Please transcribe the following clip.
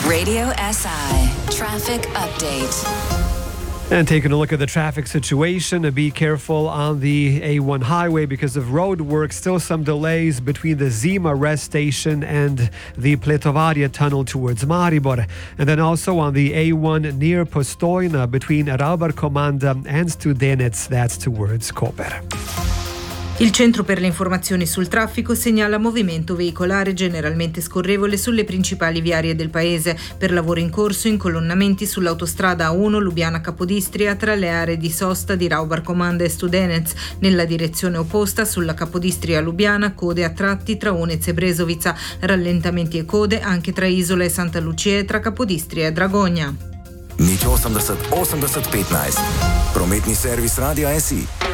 Radio SI Traffic Update. And taking a look at the traffic situation, be careful on the A1 highway because of road work. Still some delays between the Zima rest station and the Pletovaria tunnel towards Maribor. And then also on the A1 near Postojna between Raubar Komanda and Studenec, that's towards Koper. Il Centro per le informazioni sul traffico segnala movimento veicolare generalmente scorrevole sulle principali viarie del paese. Per lavori in corso, incolonnamenti sull'autostrada A1 Lubiana-Capodistria tra le aree di sosta di Raubar Komanda e Studenec. Nella direzione opposta, sulla Capodistria-Lubiana, code a tratti tra Unez e Brezovica. Rallentamenti e code anche tra Isola e Santa Lucia e tra Capodistria e Dragonja. Nič 80 15. Prometni servis Radia SI.